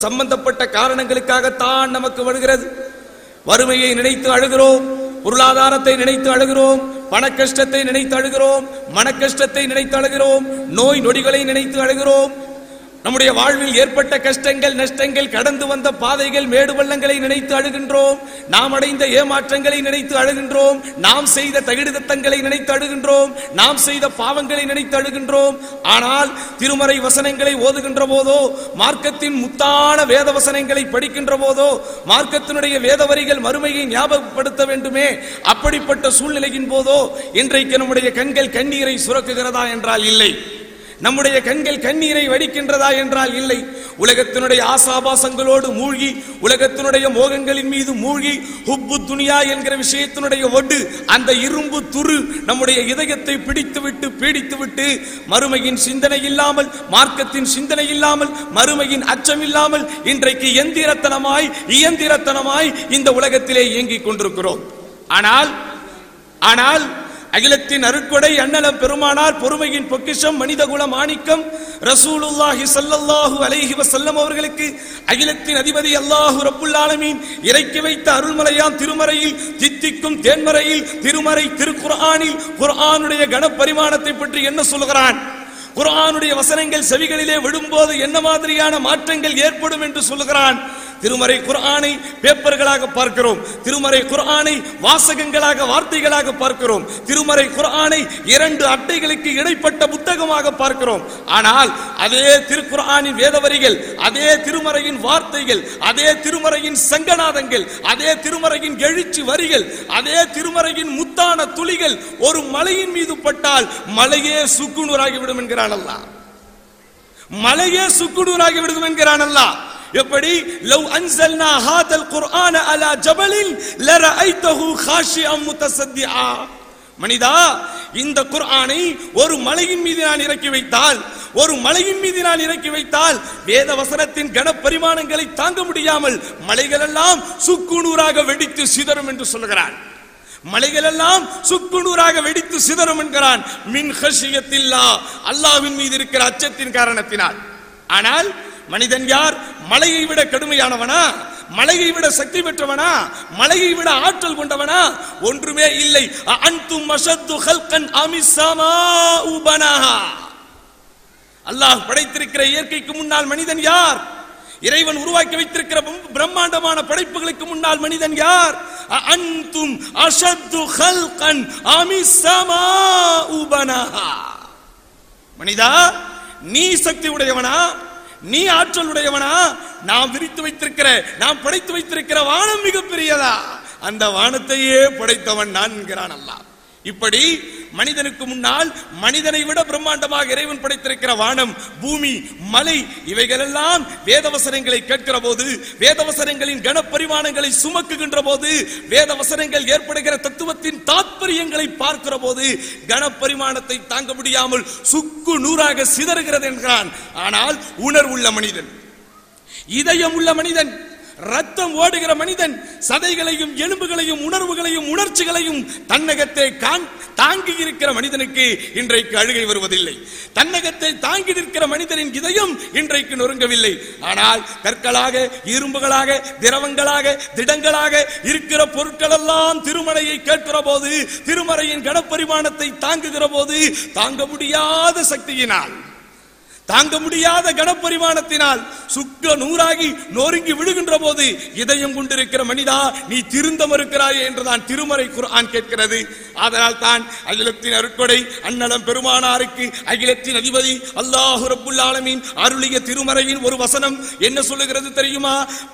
சம்பந்தப்பட்ட காரணங்களுக்காகத்தான் நமக்கு வருகிறது. வறுமையை நினைத்து அழுகிறோம், பொருளாதாரத்தை நினைத்து அழுகிறோம், பண கஷ்டத்தை நினைத்து அழுகிறோம், மன கஷ்டத்தை நினைத்து அழுகிறோம், நோய் நொடிகளை நினைத்து அழுகிறோம். நம்முடைய வாழ்வில் ஏற்பட்ட கஷ்டங்கள் நஷ்டங்கள், கடந்து வந்த பாதைகள் மேடு பள்ளங்களை நினைத்து அழுகின்றோம். நாம் அடைந்த ஏமாற்றங்களை நினைத்து அழுகின்றோம். நாம் செய்த தகிடுதத்தங்களை நினைத்து அழுகின்றோம். நாம் செய்த பாவங்களை நினைத்து அழுகின்றோம். ஆனால் திருமறை வசனங்களை ஓதுகின்ற போதோ, மார்க்கத்தின் முத்தான வேத வசனங்களை படிக்கின்ற போதோ, மார்க்கத்தினுடைய வேத வரிகள் மறுமையை ஞாபகப்படுத்த வேண்டுமே, அப்படிப்பட்ட சூழ்நிலையின் போதோ இன்றைக்கு நம்முடைய கண்கள் கண்ணீரை சுரக்குகிறதா என்றால் இல்லை. நம்முடைய கண்கள் கண்ணீரை வடிக்கின்றதா என்றால் இல்லை. உலகத்தினுடைய ஆசாபாசங்களோடு மூழ்கி, உலகத்தினுடைய மோகங்களின் மீது மூழ்கி, ஹுப்பு துனியா என்கிற விஷயத்தினுடைய ஒடு, அந்த இரும்பு துரு நம்முடைய இதயத்தை பிடித்துவிட்டு பீடித்துவிட்டு, மறுமையின் சிந்தனை இல்லாமல், மார்க்கத்தின் சிந்தனை இல்லாமல், மறுமையின் அச்சம் இல்லாமல் இன்றைக்கு இயந்திரத்தனமாய் இந்த உலகத்திலே இயங்கிக் கொண்டிருக்கிறோம். ஆனால் அகிலத்தின் அருட்கொடை அண்ணலம் பெருமானார் பொறுமையின் பொக்கிஷம் மனிதகுல மாணிக்கம் ரசூலுல்லாஹி ஸல்லல்லாஹு அலைஹி வஸல்லம் அவர்களுக்கு அகிலத்தின் அதிபதி அல்லாஹு ரப்புல் ஆலமீன் இறக்கி வைத்த அருள்மலையாம் திருமறையில், தித்திக்கும் தேன்மறையில், திருமறை திருக்குர்ஆனில் குர்ஆனுடைய கணப்பரிமாணத்தை பற்றி என்ன சொல்கிறான்? குர்ஆனுடைய வசனங்கள் செவிகளிலே விடும்போது என்ன மாதிரியான மாற்றங்கள் ஏற்படும் என்று சொல்கிறான். திருமறை குர்ஆனை பேப்பர்களாக பார்க்கிறோம், திருமறை குர்ஆனை வாசகங்களாக, வார்த்தைகளாக பார்க்கிறோம், திருமறை குர்ஆனை 2 அட்டைகளுக்கு இடைப்பட்ட புத்தகமாக பார்க்கிறோம். ஆனால் அதே திருக்குர்ஆனின் வேதவரிகள், அதே திருமறையின் வார்த்தைகள், அதே திருமறையின் சங்கநாதங்கள், அதே திருமறையின் எழுச்சி வரிகள், அதே திருமறையின் முத்தான துளிகள் ஒரு மலையின் மீது பட்டால் மலையே சுக்குநூறாகிவிடும் என்கிறான் அல்லாஹ். மலையே சுக்குநூறாகிவிடும் என்கிறான் அல்லாஹ். எப்படி? லவ் அன்ஸல்னா ஹாதல் குர்ஆன அலா ஜபலின் லரஐதஹு காஷிஅம் முத்தஸத்திஆ. மனிதா, இந்த குர்ஆனை ஒரு மலையின் மீது நான் இறக்கி வைத்தால், வேத வசனத்தின் கனப்பரிமாணங்களை தாங்க முடியாமல் மலைகள் எல்லாம் சுக்குநூறாக வெடித்து சிதறும் என்று சொல்கிறான். மலைகள் எல்லாம் சுக்குநூறாக வெடித்து சிதறும் என்கிறான். மின் ஹஷியத்தில்லாஹ், அல்லாஹ்வின் மீது இருக்கிற அச்சத்தின் காரணத்தினால். ஆனால் மனிதன் யார்? மலையை விட கடுமையானவனா? மலையை விட சக்தி பெற்றவனா? மலையை விட ஆற்றல் கொண்டவனா? ஒன்றுமே இல்லை. அன்தும் அஷத்து ஹல்கன் அமிஸ் ஸமாஉ பனாஹா. அல்லாஹ் படைத்திருக்கிற இயற்கைக்கு முன்னால் மனிதன் யார்? இறைவன் உருவாக்கி வைத்திருக்கிற பிரம்மாண்டமான படைப்புகளுக்கு முன்னால் மனிதன் யார்? அன்தும் அஷத்து ஹல்கன் அமிஸ் ஸமாஉ பனாஹா. மனிதா, நீ சக்தி உடையவனா? நீ ஆற்றல் உடையவனா? நாம் விரித்து வைத்திருக்கிற, நாம் படைத்து வைத்திருக்கிற வானம் மிக பெரியதா? அந்த வானத்தையே படைத்தவன் நான் என்கிறான் அல்லாஹ். இப்படி மனிதனுக்கு முன்னால் மனிதனை விட பிரம்மாண்டமாக இறைவன் படைத்திருக்கிற வானம், பூமி, மலை, இவைகளெல்லாம் வேதவசனங்களை கேட்கிற போது, வேதவசனங்களின் கனப்பரிமாணங்களை சுமக்குகின்ற போது, வேதவசனங்கள் ஏற்படுகிற தத்துவத்தின் தாத்பரியங்களை பார்க்கிற போது கனப்பரிமாணத்தை தாங்க முடியாமல் சுக்கு நூறாக சிதறுகிறது என்கிறான். ஆனால் உணர்வுள்ள மனிதன், இதயம் உள்ள மனிதன், ரத்தம் ஓடுகிற மனிதன், சதைகளையும் எலும்புகளையும் உணர்வுகளையும் உணர்ச்சிகளையும் தன்னகத்தை தாங்கி இருக்கிற மனிதனுக்கு இன்றைக்கு அழுகை வருவதில்லை. தன்னகத்தை தாங்கி நிற்கிற மனிதனின் இதயம் இன்றைக்கு நொறுங்கவில்லை. ஆனால் கற்களாக, இரும்புகளாக, திரவங்களாக, திடங்களாக இருக்கிற பொருட்கள் எல்லாம் திருமறையை கேட்கிற போது, திருமறையின் கனப்பரிமாணத்தை தாங்குகிற போது, தாங்க முடியாத சக்தியினால், தாங்க முடியாத கனப்பரிமாணத்தினால் சுக்க நூறாகி நொறுங்கி விடுகின்ற போது இதயம் கொண்டிருக்கிற மனிதா, நீ திருந்த மறுக்கிறாயே என்றுதான் திருமறை குர்ஆன் கேட்கிறது. அதனால் தான் அகிலத்தின் அருட்கொடை அண்ணலம் பெருமானாருக்கு அகிலத்தின் அதிபதி அல்லாஹு ரப்புல் ஆலமீன் அருளிய திருமறையின் ஒரு வசனம் என்ன சொல்லுகிறது தெரியுமா?